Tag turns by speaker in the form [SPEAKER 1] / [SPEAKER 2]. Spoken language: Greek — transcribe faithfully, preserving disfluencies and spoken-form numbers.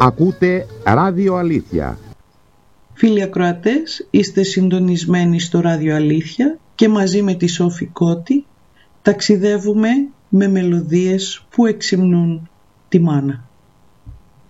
[SPEAKER 1] Ακούτε Ράδιο Αλήθεια.
[SPEAKER 2] Φίλοι ακροατές, είστε συντονισμένοι στο Ράδιο Αλήθεια και μαζί με τη Σόφη Κώτη ταξιδεύουμε με μελωδίες που εξυμνούν τη μάνα.